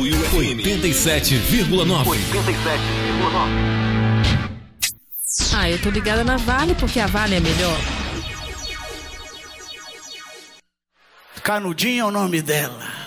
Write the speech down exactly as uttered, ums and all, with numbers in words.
oitenta e sete vírgula nove. oitenta e sete vírgula nove. Ah, eu tô ligada na Vale porque a Vale é melhor. Canudinho é o nome dela.